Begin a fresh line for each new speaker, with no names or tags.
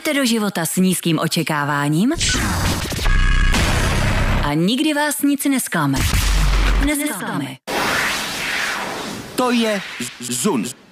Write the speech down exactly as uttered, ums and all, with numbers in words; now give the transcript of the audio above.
Jdete do života s nízkým očekáváním a nikdy vás nic nesklame. Nesklame.
To je Zun.